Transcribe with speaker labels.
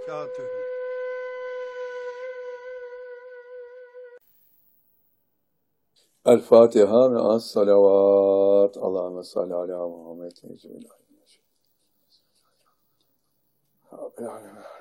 Speaker 1: وبركاته.
Speaker 2: El Fatiha ve as-salavat. Allahümme salli ala Muhammed.